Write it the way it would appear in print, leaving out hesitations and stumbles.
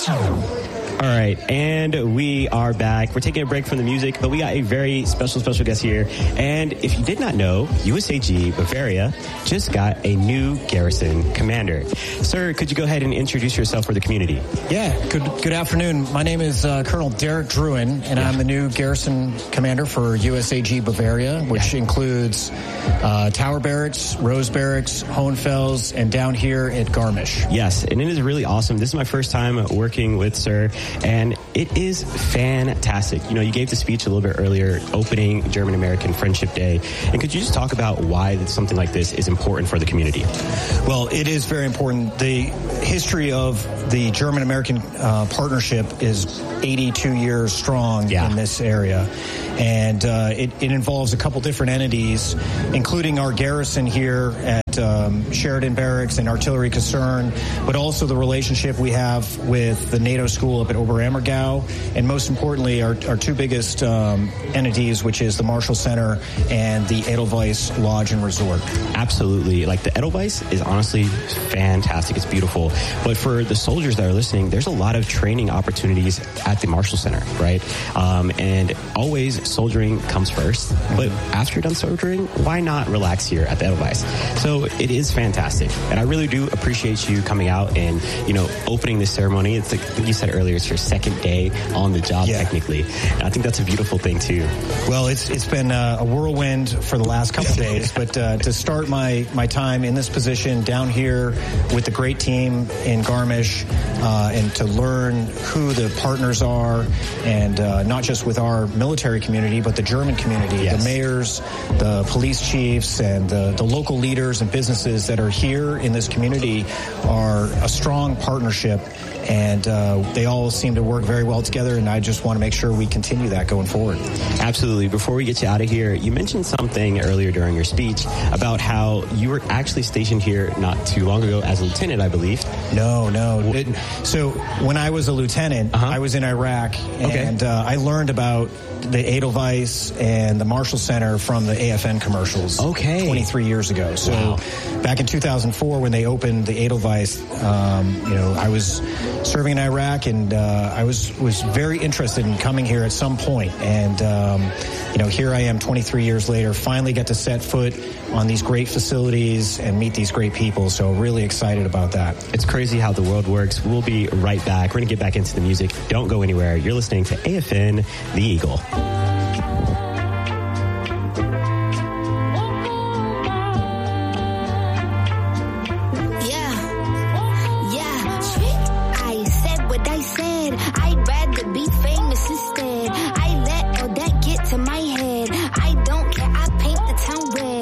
All right, and we are back. We're taking a break from the music, but we got a very special guest here. And if you did not know, USAG Bavaria just got a new garrison commander. Sir, could you go ahead and introduce yourself for the community? Yeah, good afternoon. My name is Colonel Derek Druin, and I'm the new garrison commander for USAG Bavaria, which includes Tower Barracks, Rose Barracks, Hohenfels, and down here at Garmisch. Yes, and it is really awesome. This is my first time working with Sir, and it is fantastic. You know, you gave the speech a little bit earlier, opening German-American Friendship Day, and could you just talk about why something like this is important for the community? Well, it is very important. The history of the German-American partnership is 82 years strong in this area, and it involves a couple different entities, including our garrison here at Sheridan Barracks and Artillery Kaserne, but also the relationship we have with the NATO school up at Oberammergau, and most importantly, our two biggest entities, which is the Marshall Center and the Edelweiss Lodge and Resort. Absolutely. Like, the Edelweiss is honestly fantastic. It's beautiful. But for the soldiers that are listening, there's a lot of training opportunities at the Marshall Center, right? And always soldiering comes first. But after you're done soldiering, why not relax here at the Edelweiss? So it is fantastic. And I really do appreciate you coming out and, you know, opening this ceremony. It's like, I think you said earlier, it's your second day on the job, technically. And I think that's a beautiful thing, too. Well, it's been a whirlwind for the last couple days, but to start my time in this position down here with the great team in Garmisch, and to learn who the partners are, and not just with our military community, but the German community, the mayors, the police chiefs, and the local leaders and businesses that are here in this community are a strong partnership, and they all seem to work very well together, and I just want to make sure we continue that going forward. Absolutely. Before we get you out of here, you mentioned something earlier during your speech about how you were actually stationed here not too long ago as a lieutenant, I believe. No. So when I was a lieutenant, I was in Iraq, and I learned about the Edelweiss and the Marshall Center from the AFN commercials 23 years ago. So back in 2004, when they opened the Edelweiss, I was serving in Iraq, and I was very interested in coming here at some point. And, here I am 23 years later, finally get to set foot on these great facilities and meet these great people. So really excited about that. It's crazy how the world works. We'll be right back. We're going to get back into the music. Don't go anywhere. You're listening to AFN, The Eagle. I said what I said. I'd rather